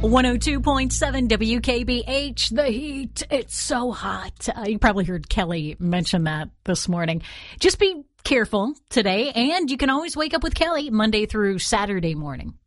102.7 WKBH, the heat, it's so hot. You probably heard Kelly mention that this morning. Just be careful today, and you can always wake up with Kelly Monday through Saturday morning.